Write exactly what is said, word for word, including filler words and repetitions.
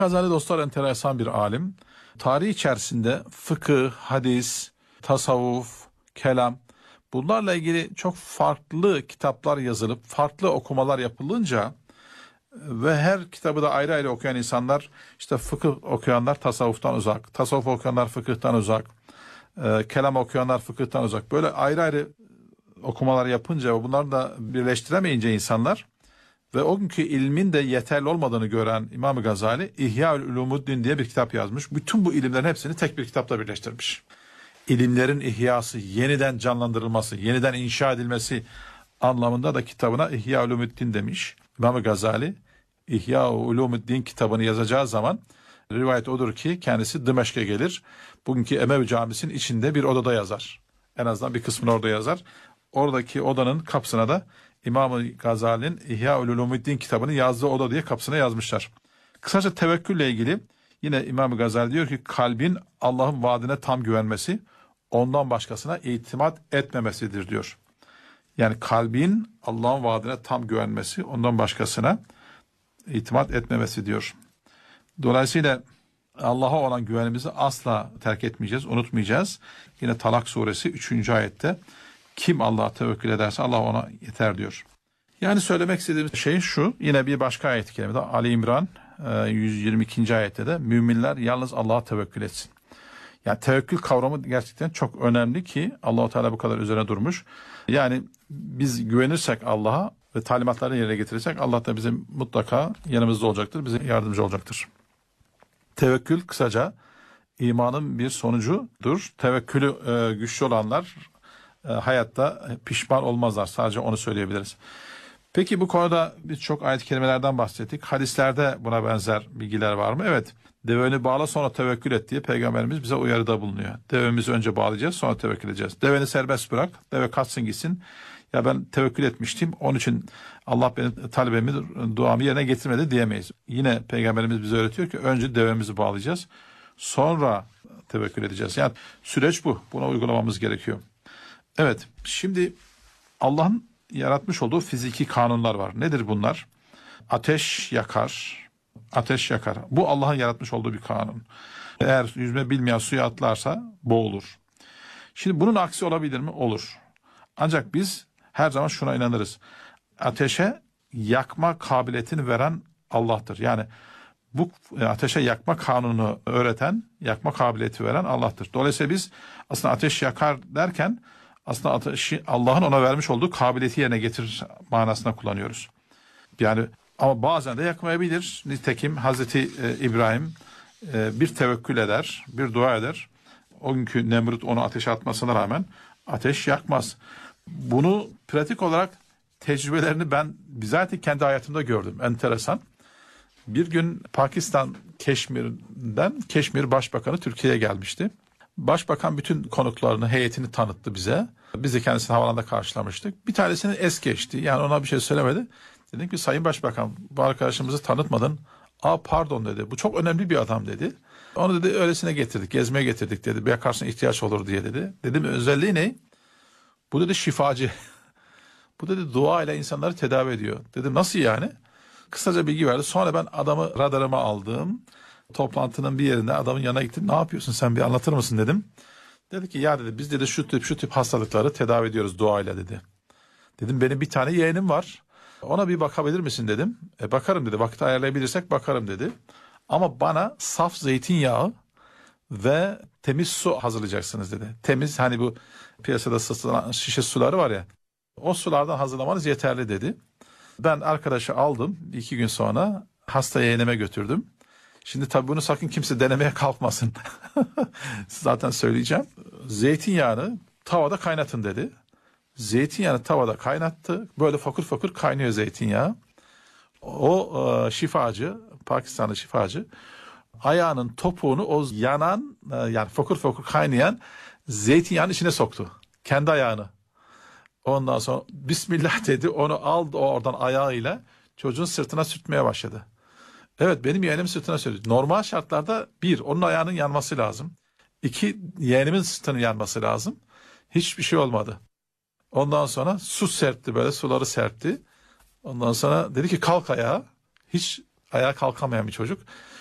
Gazali dostlar enteresan bir alim. Tarih içerisinde fıkıh, hadis, tasavvuf, kelam bunlarla ilgili çok farklı kitaplar yazılıp farklı okumalar yapılınca ve her kitabı da ayrı ayrı okuyan insanlar, işte fıkıh okuyanlar tasavvuftan uzak, tasavvuf okuyanlar fıkıhtan uzak, e, kelam okuyanlar fıkıhtan uzak. Böyle ayrı ayrı okumalar yapınca ve bunları da birleştiremeyince insanlar ve o günkü ilmin de yeterli olmadığını gören İmam Gazali İhya-ül Ulumuddin diye bir kitap yazmış. Bütün bu ilimlerin hepsini tek bir kitapta birleştirmiş. İlimlerin ihyası, yeniden canlandırılması, yeniden inşa edilmesi anlamında da kitabına İhya-ül Ulumuddin demiş. İmam Gazali İhya-ül Ulumuddin kitabını yazacağı zaman rivayet odur ki kendisi Dimeşk'e gelir. Bugünkü Emevi Camisi'nin içinde bir odada yazar. En azından bir kısmını orada yazar. Oradaki odanın kapısına da İmam-ı Gazali'nin İhya-ül Ulumuddin kitabını yazdığı oda diye kapısına yazmışlar. Kısaca tevekkülle ilgili yine İmam-ı Gazali diyor ki kalbin Allah'ın vaadine tam güvenmesi, ondan başkasına itimat etmemesidir diyor. Yani kalbin Allah'ın vaadine tam güvenmesi, ondan başkasına itimat etmemesi diyor. Dolayısıyla Allah'a olan güvenimizi asla terk etmeyeceğiz, unutmayacağız. Yine Talak suresi üçüncü ayette kim Allah'a tevekkül ederse Allah ona yeter diyor. Yani söylemek istediğim şey şu, yine bir başka ayet-i kerimede Ali İmran yüz yirmi ikinci ayette de müminler yalnız Allah'a tevekkül etsin. Yani tevekkül kavramı gerçekten çok önemli ki Allah-u Teala bu kadar üzerine durmuş. Yani biz güvenirsek Allah'a ve talimatlarını yerine getirirsek Allah da bizim mutlaka yanımızda olacaktır, bize yardımcı olacaktır. Tevekkül kısaca imanın bir sonucudur. Tevekkülü e, güçlü olanlar e, hayatta pişman olmazlar. Sadece onu söyleyebiliriz. Peki bu konuda biz çok ayet-i kerimelerden bahsettik. Hadislerde buna benzer bilgiler var mı? Evet. Deveni bağla sonra tevekkül et diye Peygamberimiz bize uyarıda bulunuyor. Devemizi önce bağlayacağız sonra tevekkül edeceğiz. Deveni serbest bırak. Deve kaçsın gitsin. Ya ben tevekkül etmiştim. Onun için Allah benim talebemi, duamı yerine getirmedi diyemeyiz. Yine Peygamberimiz bize öğretiyor ki önce devemizi bağlayacağız. Sonra tevekkül edeceğiz. Yani süreç bu. Buna uygulamamız gerekiyor. Evet. Şimdi Allah'ın yaratmış olduğu fiziki kanunlar var. Nedir bunlar? Ateş yakar. Ateş yakar. Bu Allah'ın yaratmış olduğu bir kanun. Eğer yüzme bilmeyen suya atlarsa boğulur. Şimdi bunun aksi olabilir mi? Olur. Ancak biz her zaman şuna inanırız. Ateşe yakma kabiliyetini veren Allah'tır. Yani bu ateşe yakma kanunu öğreten, yakma kabiliyeti veren Allah'tır. Dolayısıyla biz aslında ateş yakar derken aslında ateşi Allah'ın ona vermiş olduğu kabiliyeti yerine getirir manasına kullanıyoruz. Yani ama bazen de yakmayabilir. Nitekim Hazreti İbrahim bir tevekkül eder, bir dua eder. O günkü Nemrut onu ateşe atmasına rağmen ateş yakmaz. Bunu pratik olarak tecrübelerini ben bizatihi kendi hayatımda gördüm. Enteresan. Bir gün Pakistan Keşmir'den Keşmir Başbakanı Türkiye'ye gelmişti. Başbakan bütün konuklarını, heyetini tanıttı bize. Biz de kendisini havalanda karşılamıştık. Bir tanesini es geçti. Yani ona bir şey söylemedi. Dedim ki Sayın Başbakan bu arkadaşımızı tanıtmadın. Aa pardon dedi. Bu çok önemli bir adam dedi. Onu dedi öylesine getirdik, gezmeye getirdik dedi. Bir bakarsın ihtiyaç olur diye dedi. Dedim özelliği ne? Bu dedi şifacı. Bu dedi dua ile insanları tedavi ediyor. Dedim nasıl yani? Kısaca bilgi verdi. Sonra ben adamı radarıma aldım. Toplantının bir yerinde adamın yanına gittim. Ne yapıyorsun sen bir anlatır mısın dedim. Dedi ki ya dedi biz dedi şu tip şu tip hastalıkları tedavi ediyoruz duayla dedi. Dedim benim bir tane yeğenim var. Ona bir bakabilir misin dedim. E bakarım dedi. Vakit ayarlayabilirsek bakarım dedi. Ama bana saf zeytinyağı ve temiz su hazırlayacaksınız dedi. Temiz hani bu piyasada satılan şişe suları var ya. O sulardan hazırlamanız yeterli dedi. Ben arkadaşı aldım. iki gün sonra hasta yeğenime götürdüm. Şimdi tabii bunu sakın kimse denemeye kalkmasın. Zaten söyleyeceğim. Zeytinyağını tavada kaynatın dedi. Zeytinyağını tavada kaynattı. Böyle fokur fokur kaynıyor zeytinyağı. O e, şifacı, Pakistanlı şifacı ayağının topuğunu o yanan e, yani fokur fokur kaynayan zeytinyağının içine soktu. Kendi ayağını. Ondan sonra Bismillah dedi. Onu aldı oradan ayağıyla çocuğun sırtına sürtmeye başladı. Evet benim yeğenim sırtına sürdü. Normal şartlarda bir, onun ayağının yanması lazım. İki, yeğenimin sırtının yanması lazım. Hiçbir şey olmadı. Ondan sonra su serpti böyle suları serpti. Ondan sonra dedi ki kalk ayağa. Hiç ayağa kalkamayan bir çocuk.